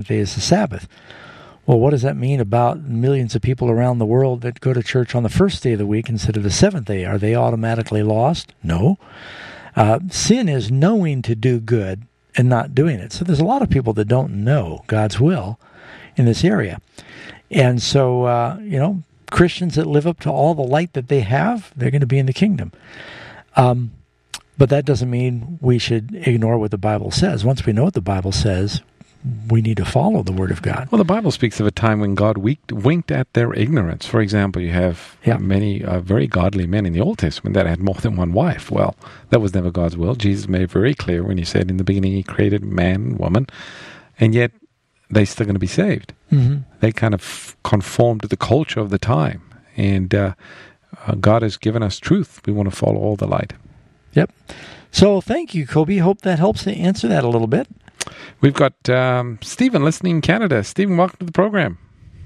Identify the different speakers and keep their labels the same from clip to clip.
Speaker 1: day is the Sabbath. Well, what does that mean about millions of people around the world that go to church on the first day of the week instead of the seventh day? Are they automatically lost? No. Sin is knowing to do good and not doing it. So there's a lot of people that don't know God's will in this area. And so, Christians that live up to all the light that they have, they're going to be in the kingdom. But that doesn't mean we should ignore what the Bible says. Once we know what the Bible says, we need to follow the Word of God.
Speaker 2: Well, the Bible speaks of a time when God winked at their ignorance. For example, you have many very godly men in the Old Testament that had more than one wife. Well, that was never God's will. Jesus made it very clear when he said in the beginning he created man and woman, and yet they're still going to be saved. Mm-hmm. They kind of conform to the culture of the time. And God has given us truth. We want to follow all the light.
Speaker 1: Yep. So thank you, Kobe. Hope that helps to answer that a little bit.
Speaker 2: We've got Stephen listening in Canada. Stephen, welcome to the program.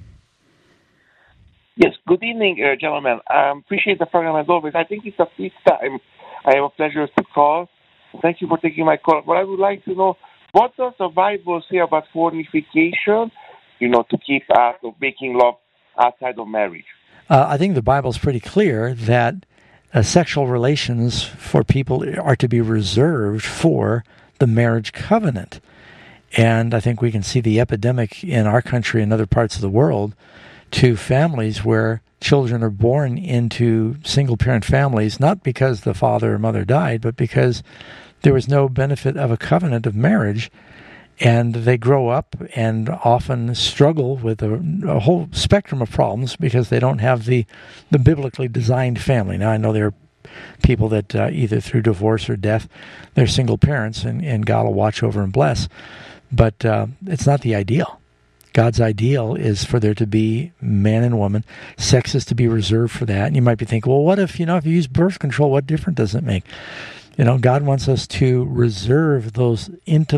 Speaker 3: Yes, good evening, gentlemen. Appreciate the program as always. I think it's the fifth time I have a pleasure to call. Thank you for taking my call. But I would like to know, what does the Bible say about fornication, to keep out of making love outside of marriage?
Speaker 1: I think the Bible's pretty clear that sexual relations for people are to be reserved for the marriage covenant. And I think we can see the epidemic in our country and other parts of the world to families where children are born into single-parent families, not because the father or mother died, but because there was no benefit of a covenant of marriage. And they grow up and often struggle with a whole spectrum of problems because they don't have the biblically designed family. Now, I know there are people that either through divorce or death, they're single parents, and God will watch over and bless. But it's not the ideal. God's ideal is for there to be man and woman. Sex is to be reserved for that. And you might be thinking, well, what if, if you use birth control, what difference does it make? God wants us to reserve those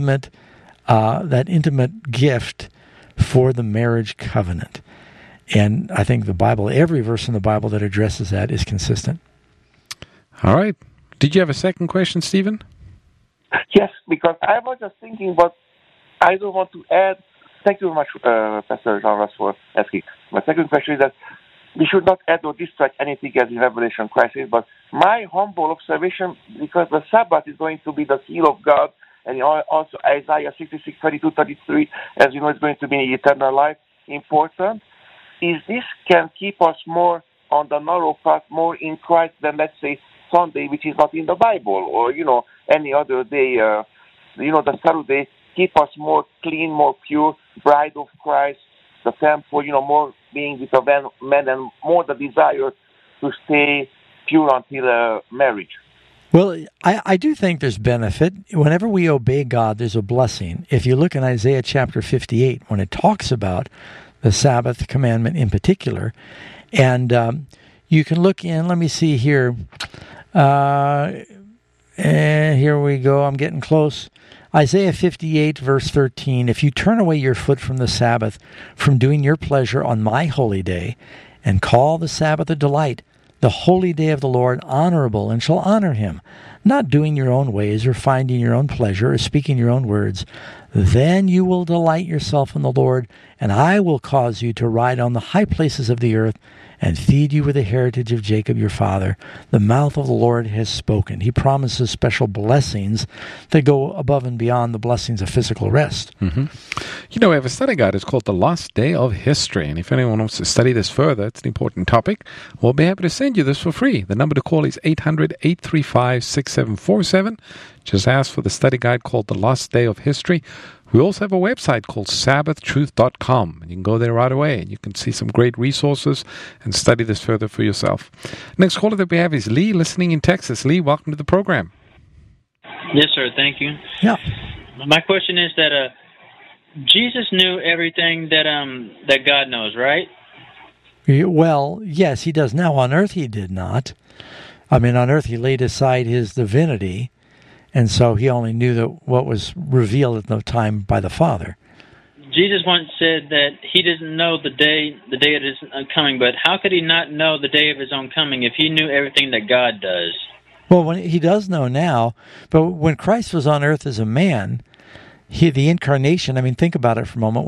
Speaker 1: that intimate gift for the marriage covenant. And I think the Bible, every verse in the Bible that addresses that is consistent.
Speaker 2: All right. Did you have a second question, Stephen?
Speaker 3: Yes, because I was just thinking, but I don't want to add. Thank you very much, Pastor Jean Ross, for asking. My second question is that we should not add or distract anything as in Revelation crisis, but my humble observation, because the Sabbath is going to be the seal of God, and also Isaiah 66, 32, 33, as you know, it's going to be eternal life, important, is this can keep us more on the narrow path, more in Christ than, let's say, Sunday, which is not in the Bible, or, any other day, the Saturday, keep us more clean, more pure, bride of Christ, the temple, more being with a man and more the desire to stay pure until marriage.
Speaker 1: Well, I do think there's benefit. Whenever we obey God, there's a blessing. If you look in Isaiah chapter 58, when it talks about the Sabbath commandment in particular, and you can look in, let me see here. And here we go. I'm getting close. Isaiah 58, verse 13, if you turn away your foot from the Sabbath, from doing your pleasure on my holy day, and call the Sabbath a delight, the holy day of the Lord honorable, and shall honor him, not doing your own ways, or finding your own pleasure, or speaking your own words, then you will delight yourself in the Lord, and I will cause you to ride on the high places of the earth, and feed you with the heritage of Jacob your father. The mouth of the Lord has spoken. He promises special blessings that go above and beyond the blessings of physical rest.
Speaker 2: Mm-hmm. We have a study guide. It's called The Lost Day of History. And if anyone wants to study this further, it's an important topic, we'll be happy to send you this for free. The number to call is 800-835-6747. Just ask for the study guide called The Lost Day of History. We also have a website called SabbathTruth.com. You can go there right away, and you can see some great resources and study this further for yourself. Next caller that we have is Lee, listening in Texas. Lee, welcome to the program.
Speaker 4: Yes, sir. Thank you.
Speaker 1: Yeah.
Speaker 4: My question is that Jesus knew everything that God knows, right?
Speaker 1: Well, yes, he does. Now, on earth he did not. On earth he laid aside his divinity, and so he only knew what was revealed at the time by the Father.
Speaker 4: Jesus once said that he doesn't know the day of his coming, but how could he not know the day of his own coming if he knew everything that God does?
Speaker 1: Well, he does know now, but when Christ was on earth as a man, the incarnation, think about it for a moment.